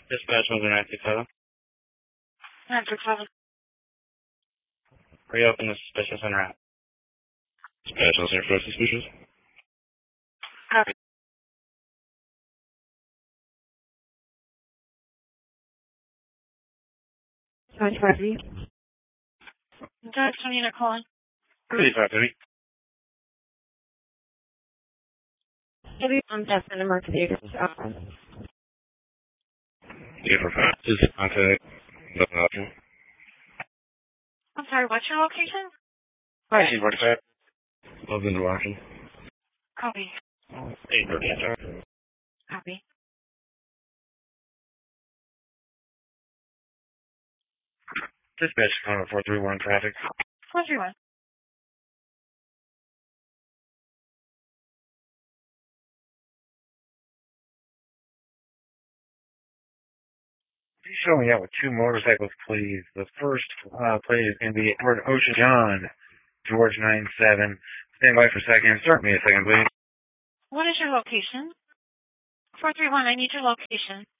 Dispatch 967. 967. Reopen the suspicious en route. Dispatch 904 suspicious. Copy. Party. Jackson unit calling. Please talk to me. I'm testing the Mercedes office. Yeah, for fact. Just contact. Nothing option. I'm sorry, what's your location? 1945. Love interaction. Copy. 830. Copy. Dispatch 431 traffic. 431. Please show me out with two motorcycles, please. The first plate is going to be Edward Ocean John, George 97. Stand by for a second. Start me a second, please. What is your location? 431, I need your location.